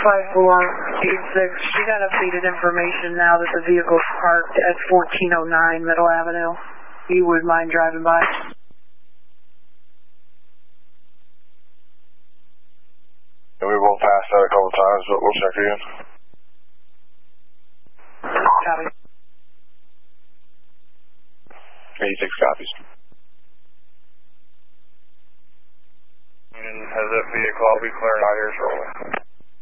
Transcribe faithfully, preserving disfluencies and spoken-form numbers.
five four eight six. She got updated information now that the vehicle's parked at fourteen oh nine Middle Avenue. You wouldn't mind driving by? Yeah, we won't pass that a couple times, but we'll check again. Copy. eighty-six copies. And has that vehicle, I'll be clearing out here shortly.